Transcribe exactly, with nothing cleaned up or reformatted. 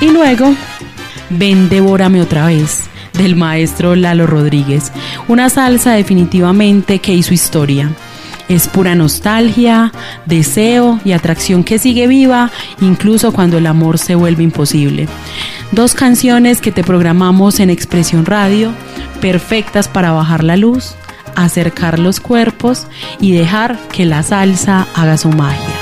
Y luego, Ven, devórame otra vez, del maestro Lalo Rodríguez. Una salsa definitivamente que hizo historia. Es pura nostalgia, deseo y atracción que sigue viva, incluso cuando el amor se vuelve imposible. Dos canciones que te programamos en Expresión Radio, perfectas para bajar la luz, acercar los cuerpos y dejar que la salsa haga su magia.